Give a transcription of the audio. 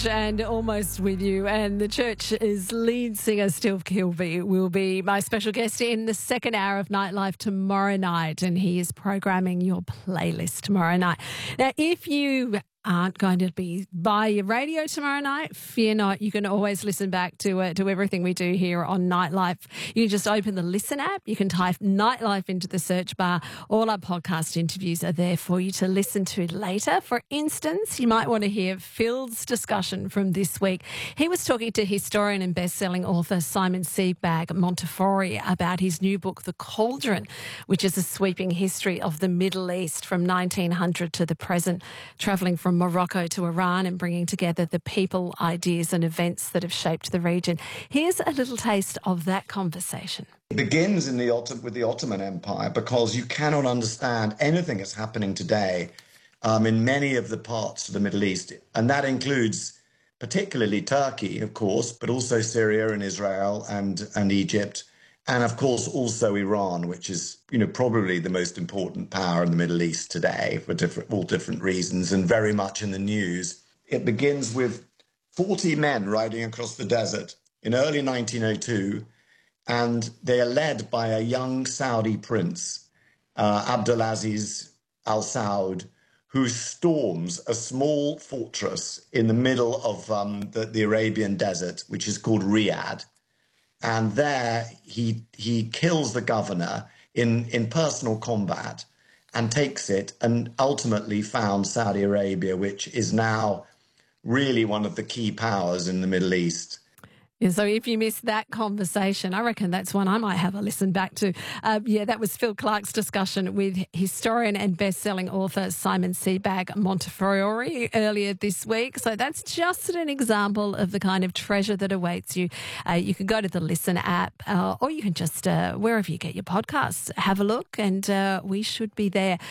And almost with you. And the Church's lead singer, Steve Kilby, will be my special guest in the second hour of Nightlife tomorrow night. And he is programming your playlist tomorrow night. Now, if you aren't going to be by your radio tomorrow night, fear not. You can always listen back to everything we do here on Nightlife. You can just open the Listen app. You can type Nightlife into the search bar. All our podcast interviews are there for you to listen to later. For instance, you might want to hear Phil's discussion from this week. He was talking to historian and best-selling author Simon Sebag Montefiore about his new book, The Cauldron, which is a sweeping history of the Middle East from 1900 to the present, travelling from Morocco to Iran and bringing together the people, ideas and events that have shaped the region. Here's a little taste of that conversation. It begins with the Ottoman Empire because you cannot understand anything that's happening today in many of the parts of the Middle East. And that includes particularly Turkey, of course, but also Syria and Israel and Egypt. And of course, also Iran, which is, probably the most important power in the Middle East today for all different reasons and very much in the news. It begins with 40 men riding across the desert in early 1902, and they are led by a young Saudi prince, Abdulaziz Al Saud, who storms a small fortress in the middle of the Arabian desert, which is called Riyadh. And there he kills the governor in personal combat and takes it and ultimately founds Saudi Arabia, which is now really one of the key powers in the Middle East. And so if you missed that conversation, I reckon that's one I might have a listen back to. That was Phil Clark's discussion with historian and best-selling author Simon Sebag Montefiore earlier this week. So that's just an example of the kind of treasure that awaits you. You can go to the Listen app or you can just, wherever you get your podcasts, have a look and we should be there.